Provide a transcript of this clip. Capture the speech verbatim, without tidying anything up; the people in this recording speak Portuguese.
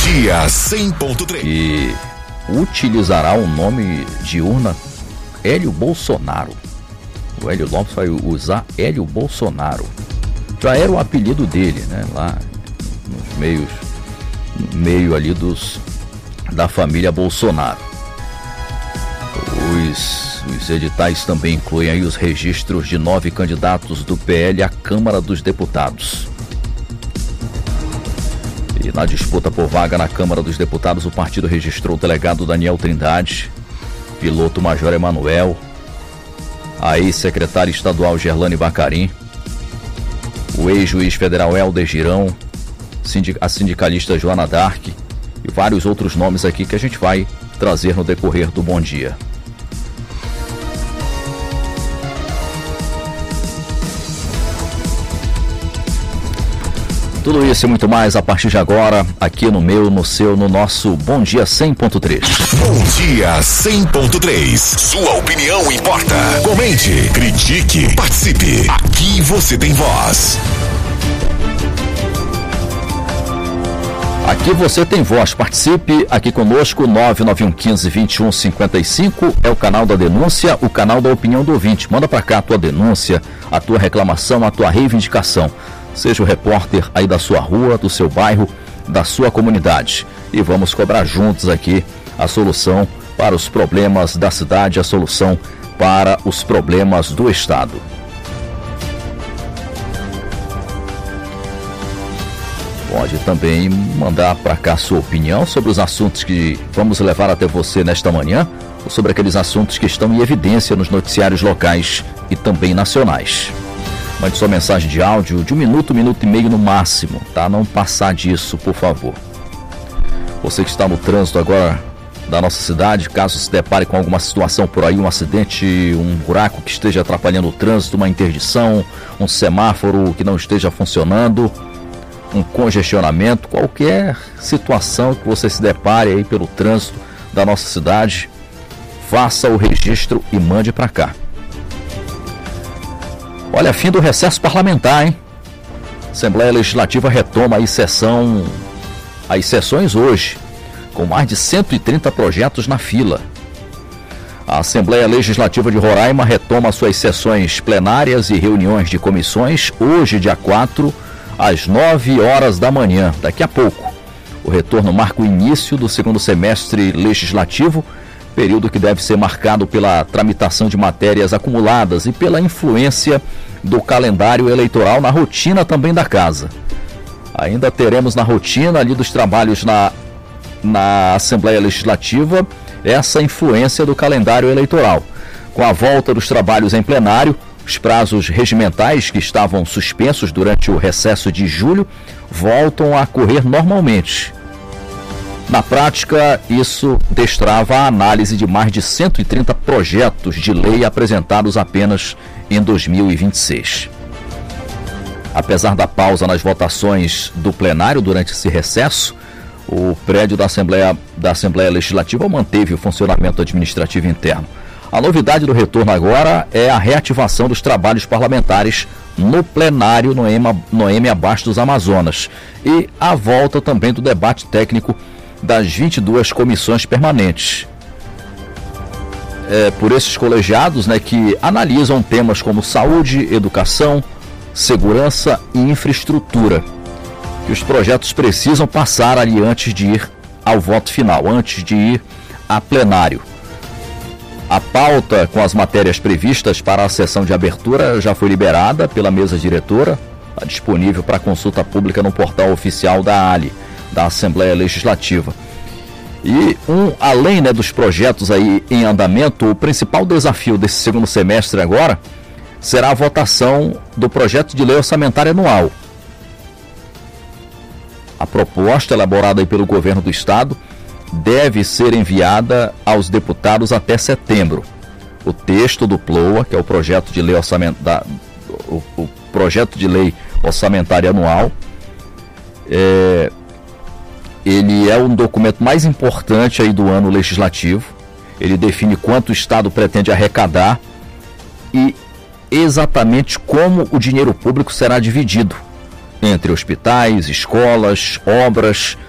Dia cem ponto três. E utilizará o nome de urna Hélio Bolsonaro. O Hélio Lopes vai usar Hélio Bolsonaro. Já era o apelido dele, né? Lá nos meios, no meio ali dos, da família Bolsonaro. Os, os editais também incluem aí os registros de nove candidatos do P L à Câmara dos Deputados. E na disputa por vaga na Câmara dos Deputados, o partido registrou o delegado Daniel Trindade, piloto Major Emanuel, a ex-secretária estadual Gerlane Bacarim, o ex-juiz federal Helder Girão, a sindicalista Joana Dark e vários outros nomes aqui que a gente vai trazer no decorrer do Bom Dia. Tudo isso e muito mais a partir de agora, aqui no meu, no seu, no nosso Bom Dia cem ponto três. Bom Dia cem ponto três. Sua opinião importa. Comente, critique, participe. Aqui você tem voz. Aqui você tem voz, participe aqui conosco, nove nove um um cinco, dois um cinco cinco, é o canal da denúncia, o canal da opinião do ouvinte. Manda pra cá a tua denúncia, a tua reclamação, a tua reivindicação. Seja o repórter aí da sua rua, do seu bairro, da sua comunidade. E vamos cobrar juntos aqui a solução para os problemas da cidade, a solução para os problemas do estado. Pode também mandar para cá a sua opinião sobre os assuntos que vamos levar até você nesta manhã, ou sobre aqueles assuntos que estão em evidência nos noticiários locais e também nacionais. Mande sua mensagem de áudio de um minuto, um minuto e meio no máximo, tá? Não passar disso, por favor. Você que está no trânsito agora da nossa cidade, caso se depare com alguma situação por aí, um acidente, um buraco que esteja atrapalhando o trânsito, uma interdição, um semáforo que não esteja funcionando, um congestionamento, qualquer situação que você se depare aí pelo trânsito da nossa cidade, faça o registro e mande para cá. Olha, fim do recesso parlamentar, hein? Assembleia Legislativa retoma aí sessão, as sessões hoje, com mais de cento e trinta projetos na fila. A Assembleia Legislativa de Roraima retoma suas sessões plenárias e reuniões de comissões hoje, dia quatro, às nove horas da manhã, daqui a pouco. O retorno marca o início do segundo semestre legislativo, período que deve ser marcado pela tramitação de matérias acumuladas e pela influência do calendário eleitoral na rotina também da casa. Ainda teremos na rotina ali dos trabalhos na, na Assembleia Legislativa essa influência do calendário eleitoral. Com a volta dos trabalhos em plenário, os prazos regimentais que estavam suspensos durante o recesso de julho voltam a correr normalmente. Na prática, isso destrava a análise de mais de cento e trinta projetos de lei apresentados apenas em dois mil e vinte e seis. Apesar da pausa nas votações do plenário durante esse recesso, o prédio da Assembleia, da Assembleia Legislativa manteve o funcionamento administrativo interno. A novidade do retorno agora é a reativação dos trabalhos parlamentares no plenário Noêmia Bastos Amazonas e a volta também do debate técnico das vinte e duas comissões permanentes. É, por esses colegiados, né, que analisam temas como saúde, educação, segurança e infraestrutura. E os projetos precisam passar ali antes de ir ao voto final, antes de ir a plenário. A pauta com as matérias previstas para a sessão de abertura já foi liberada pela mesa diretora, está disponível para consulta pública no portal oficial da A L E, da Assembleia Legislativa. E um, além, né, dos projetos aí em andamento, o principal desafio desse segundo semestre agora será a votação do projeto de lei orçamentária anual. A proposta elaborada aí pelo governo do estado deve ser enviada aos deputados até setembro. O texto do P L O A, que é o projeto de lei orçamentária, o, o projeto de lei orçamentária anual, é, ele é um documento mais importante aí do ano legislativo. Ele define quanto o Estado pretende arrecadar e exatamente como o dinheiro público será dividido entre hospitais, escolas, obras,